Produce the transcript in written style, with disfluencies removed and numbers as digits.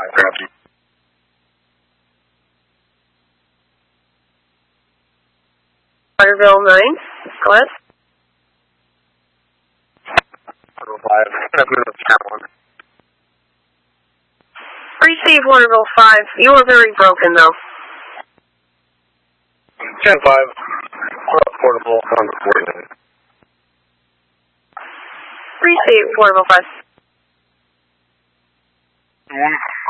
Gotcha. Waterville 9, go ahead. Waterville 5, I'm going to count one. Receive Waterville 5. You are very broken, though. 10-5, portable on the coordinate. Receive Waterville 5.